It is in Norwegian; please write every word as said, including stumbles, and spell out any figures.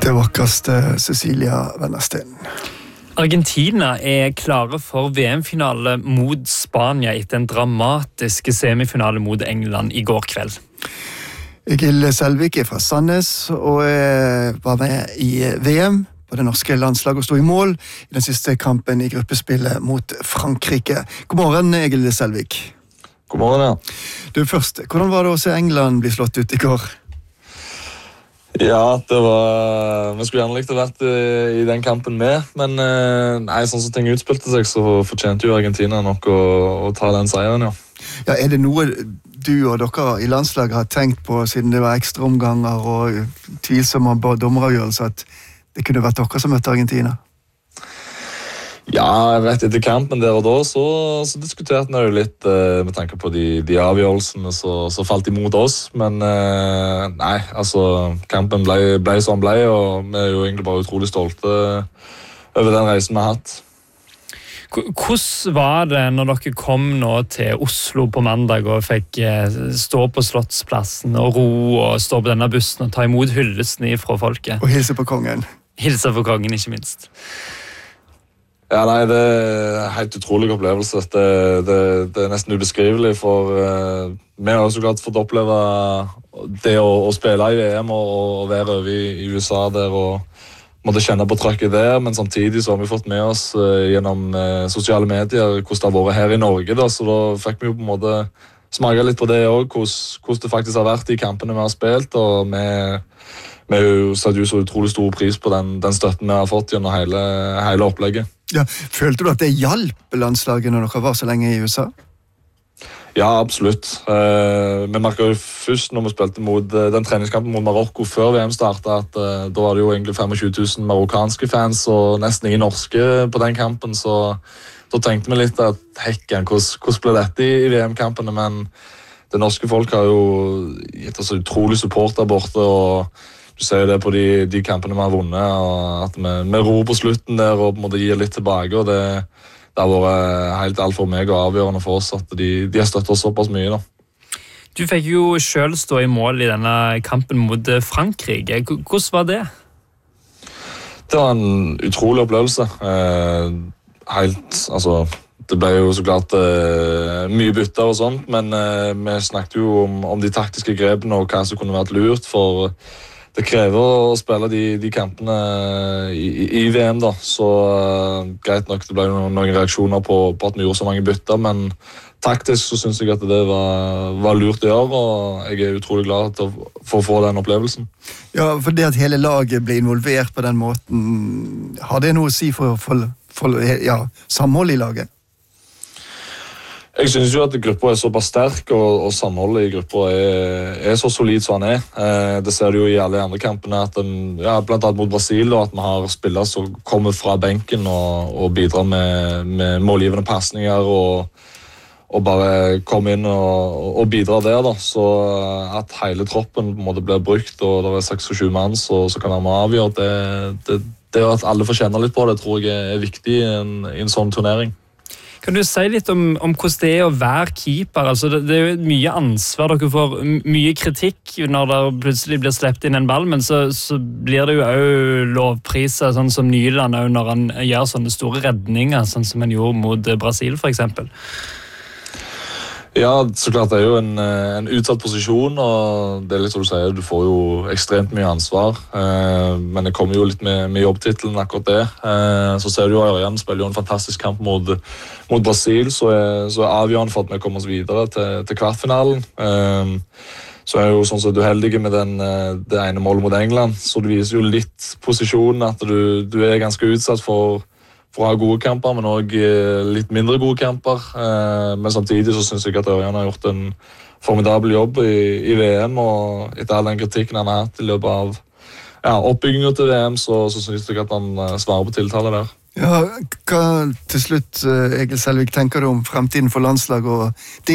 Det vakreste Cecilia Wennersten. Argentina er klare for V M-finale mot Spania etter en dramatisk semifinale mot England i går kveld. Egil Selvik er fra Sandnes og var med i V M på det norske landslaget og stod i mål i den siste kampen i gruppespillet mot Frankrike. God morgen, Egil Selvik. God morgen, ja. Du først, hvordan var det å se England bli slått ut i går? Ja, det var... Vi skulle gjerne likt å vært i den kampen med, men nei, sånn som ting utspilte seg, så fortjente jo Argentina nok å, å ta den seieren, ja. Ja, er det noe du og dere i landslaget har tenkt på, siden det var ekstra omganger og tvilsomme dommeravgjørelser, at det kunne vært dere som møtte Argentina? Ja, jeg vet etter kampen der og da, så, så diskuterte vi jo litt eh, med tanke på de, de avgjørelsene som falt imot oss, men eh, nei, altså, kampen ble, ble som ble, og vi er jo egentlig bare utrolig stolte over den reisen vi har hatt. Hvordan var det når dere kom nå til Oslo på mandag og fikk stå på Slottsplassen og ro og stå på denne bussen og ta imot hyllesten fra folket? Og hilse på kongen. Hilse på kongen, ikke minst. Ja, nei, det er en helt utrolig opplevelse. Det, det, det er nesten ubeskrivelig, for uh, vi har så klart fått oppleve det å, å spille i V M og, og være over i, i U S A der og måtte kjenne på trykket der, men samtidig så har vi fått med oss uh, gjennom uh, sosiale medier hvordan det har vært her i Norge, da, så da fikk vi jo på en måte smake litt på det også, hvordan, hvordan det faktisk har vært i kampene vi har spilt, og vi, vi setter jo så utrolig stor pris på den, den støtten vi har fått gjennom hele, hele opplegget. Ja, følte du at det hjalp landslaget når dere var så lenge i U S A? Ja, absolutt. Uh, vi merket jo først når vi spilte mot uh, den treningskampen mot Marokko før V M startet, at uh, da var det jo egentlig tjuefem tusen marokkanske fans og nesten ingen norske på den kampen, så da tenkte vi litt at hekken, hvordan, hvordan ble dette i, i V M-kampene, men det norske folk har jo gitt oss utrolig support der borte, og du ser jo det på de, de kampene vi har vunnet, og at vi, vi roer på slutten der og på en måte gir litt tilbake, og det, det har vært helt alt for meg og avgjørende for oss at de, de har støttet oss såpass mye da. Du fikk jo selv stå i mål i denne kampen mot Frankrike. Hvordan var det? Det var en utrolig opplevelse. Eh, helt, altså, det ble jo så klart eh, mye bytter og sånt, men eh, vi snakket jo om, om de taktiske grepene og hva som kunne vært lurt, for det krever å spille de, de kampene i, i V M, da. Så uh, greit nok, det ble noen, noen reaksjoner på, på at vi gjorde så mange bytter, men taktisk så synes jeg at det var, var lurt å gjøre, og jeg er utrolig glad til å, for å få den opplevelsen. Ja, for det at hele laget ble involvert på den måten, har det noe å si for, for, for ja, samhold i laget? Jeg synes jo at gruppa er såpass sterk, og, og samholdet i gruppa er, er så solid som han er. Eh, det ser du jo i alle andre kampene, at den, ja, blant annet mot Brasil, og at vi har spillere som kommer fra benken og, og bidrar med, med målgivende passninger, og, og bare kommer inn og, og bidrar der, da. Så at hele troppen på en måte blir brukt, og det er seksogtjue mann, så, så kan være med å avgjøre. Det, det, det at alle får kjenne litt på det, tror jeg er viktig i en, i en sånn turnering. Kan du si litt om, om hvordan det er å være keeper? Altså, det, det er jo mye ansvar, dere får mye kritikk når det plutselig blir slept inn en ball, men så, så blir det jo også lovpriser, sånn som Nyland, når han gjør sånne store redninger, sånn som han gjorde mot Brasil, for eksempel. Ja, så klart det er jo en, en utsatt posisjon, og det er litt som du sier, du får jo ekstremt mye ansvar, eh, men det kommer jo litt med, med jobbtitelen akkurat det. Eh, så ser du jo Ørjan spiller jo en fantastisk kamp mot, mot Brasil, så er, så er avgjørende for at vi kommer oss videre til, til kvartfinalen. Eh, så er jo sånn så du er heldig med den, det ene målet mot England, så du viser jo litt posisjonen at du, du er ganske utsatt for for å ha gode kamper, men også litt mindre gode kamper. Men samtidig så synes jeg at Ørjan har gjort en formidabel jobb i, i V M, og etter all den kritikken han har hatt i løpet av ja, oppbyggingen til V M, så, så synes jeg at han svarer på tiltale der. Ja, hva til slutt, Egil Selvik, tenker du om fremtiden for landslag og